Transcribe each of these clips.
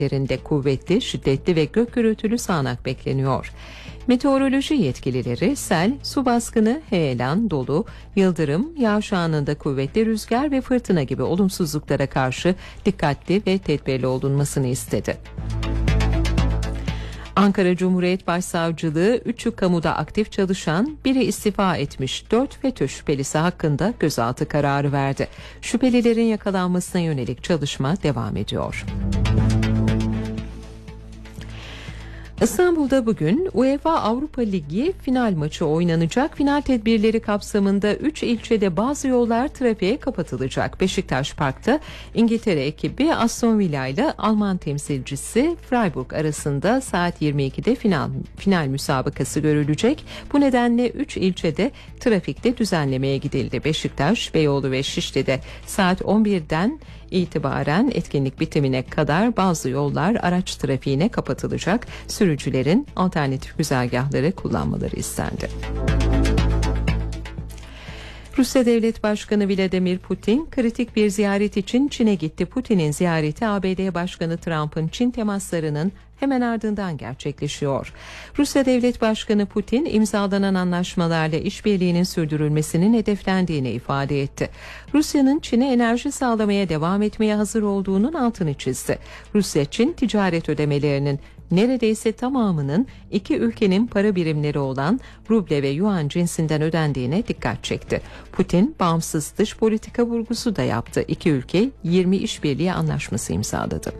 yerinde kuvvetli, şiddetli ve gök gürültülü sağanak bekleniyor. Meteoroloji yetkilileri sel, su baskını, heyelan, dolu, yıldırım, yağış anında kuvvetli rüzgar ve fırtına gibi olumsuzluklara karşı dikkatli ve tedbirli olunmasını istedi. Ankara Cumhuriyet Başsavcılığı 3'ü kamuda aktif çalışan, biri istifa etmiş 4 FETÖ şüphelisi hakkında gözaltı kararı verdi. Şüphelilerin yakalanmasına yönelik çalışma devam ediyor. İstanbul'da bugün UEFA Avrupa Ligi final maçı oynanacak. Final tedbirleri kapsamında 3 ilçede bazı yollar trafiğe kapatılacak. Beşiktaş Park'ta İngiltere ekibi Aston Villa ile Alman temsilcisi Freiburg arasında saat 22'de final müsabakası görülecek. Bu nedenle 3 ilçede trafikte düzenlemeye gidildi. Beşiktaş, Beyoğlu ve Şişli'de saat 11'den itibaren etkinlik bitimine kadar bazı yollar araç trafiğine kapatılacak. Sürücülerin alternatif güzergahları kullanmaları istendi. Rusya Devlet Başkanı Vladimir Putin kritik bir ziyaret için Çin'e gitti. Putin'in ziyareti ABD Başkanı Trump'ın Çin temaslarının hemen ardından gerçekleşiyor. Rusya Devlet Başkanı Putin imzalanan anlaşmalarla işbirliğinin sürdürülmesinin hedeflendiğini ifade etti. Rusya'nın Çin'e enerji sağlamaya devam etmeye hazır olduğunun altını çizdi. Rusya-Çin ticaret ödemelerinin neredeyse tamamının iki ülkenin para birimleri olan ruble ve yuan cinsinden ödendiğine dikkat çekti. Putin bağımsız dış politika vurgusu da yaptı. İki ülke 20 işbirliği anlaşması imzaladı.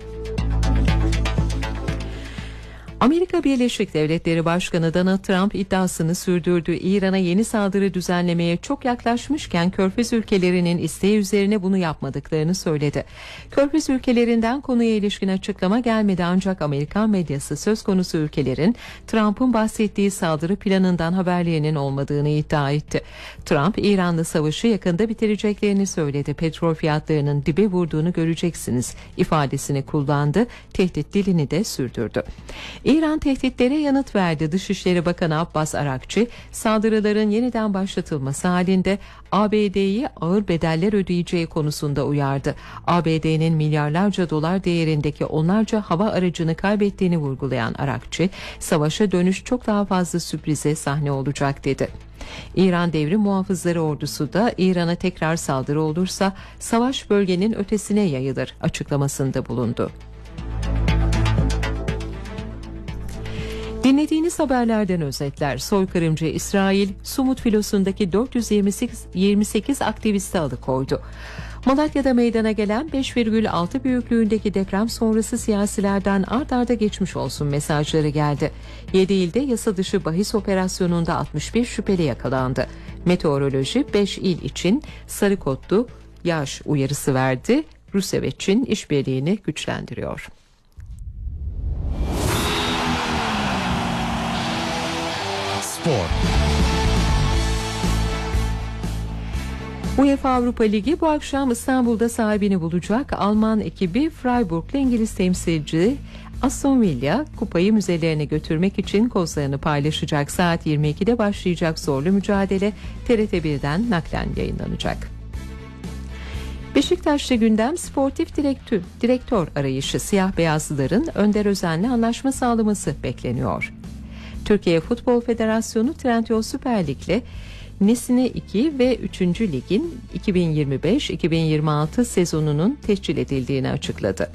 Amerika Birleşik Devletleri Başkanı Donald Trump iddiasını sürdürdü. İran'a yeni saldırı düzenlemeye çok yaklaşmışken Körfez ülkelerinin isteği üzerine bunu yapmadıklarını söyledi. Körfez ülkelerinden konuya ilişkin açıklama gelmedi ancak Amerikan medyası söz konusu ülkelerin Trump'ın bahsettiği saldırı planından haberlerinin olmadığını iddia etti. Trump, İran'la savaşı yakında bitireceklerini söyledi. Petrol fiyatlarının dibe vurduğunu göreceksiniz ifadesini kullandı. Tehdit dilini de sürdürdü. İran tehditlere yanıt verdi. Dışişleri Bakanı Abbas Arakçı, saldırıların yeniden başlatılması halinde ABD'yi ağır bedeller ödeyeceği konusunda uyardı. ABD'nin milyarlarca dolar değerindeki onlarca hava aracını kaybettiğini vurgulayan Arakçı, savaşa dönüş çok daha fazla sürprize sahne olacak dedi. İran Devrim Muhafızları Ordusu da İran'a tekrar saldırı olursa savaş bölgenin ötesine yayılır açıklamasında bulundu. Dinlediğiniz haberlerden özetler. Soykırımcı İsrail, Sumut filosundaki 428 aktivisti alıkoydu. Malatya'da meydana gelen 5,6 büyüklüğündeki deprem sonrası siyasilerden art arda geçmiş olsun mesajları geldi. 7 ilde yasa dışı bahis operasyonunda 61 şüpheli yakalandı. Meteoroloji 5 il için sarı kodlu yağış uyarısı verdi. Rusya ve Çin işbirliğini güçlendiriyor. Spor. UEFA Avrupa Ligi bu akşam İstanbul'da sahibini bulacak. Alman ekibi Freiburg'la İngiliz temsilci Aston Villa kupayı müzelerine götürmek için kozlarını paylaşacak. Saat 22'de başlayacak zorlu mücadele TRT1'den naklen yayınlanacak. Beşiktaş'ta gündem sportif direktör arayışı. Siyah beyazlıların Önder Özen'le anlaşma sağlaması bekleniyor. Türkiye Futbol Federasyonu Trendyol Süper Lig'le Nesine 2 ve 3. Lig'in 2025-2026 sezonunun tescil edildiğini açıkladı.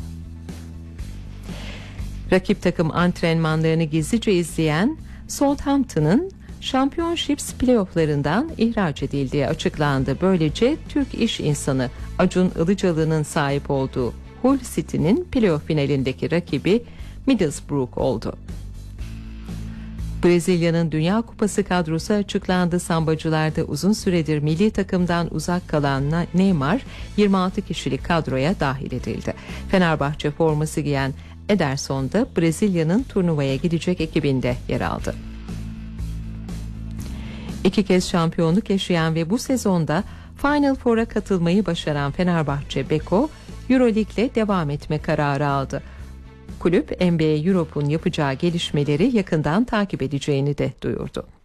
Rakip takım antrenmanlarını gizlice izleyen Southampton'ın Championships playofflarından ihraç edildiği açıklandı. Böylece Türk iş insanı Acun Ilıcalı'nın sahip olduğu Hull City'nin playoff finalindeki rakibi Middlesbrough oldu. Brezilya'nın Dünya Kupası kadrosu açıklandı. Sambacılarda uzun süredir milli takımdan uzak kalan Neymar 26 kişilik kadroya dahil edildi. Fenerbahçe forması giyen Ederson da Brezilya'nın turnuvaya gidecek ekibinde yer aldı. 2 kez şampiyonluk yaşayan ve bu sezonda Final Four'a katılmayı başaran Fenerbahçe Beko, Euroleague'le devam etme kararı aldı. Kulüp NBA Europe'un yapacağı gelişmeleri yakından takip edeceğini de duyurdu.